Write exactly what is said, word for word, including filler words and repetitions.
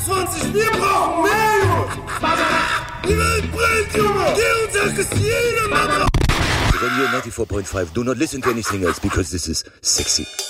einundzwanzig, wir brauchen mehr, Junge! Die Welt brennt, Junge! Geh und sag es jedem, Mann! Radio ninety-four point five, do not listen to anything else because this is sexy.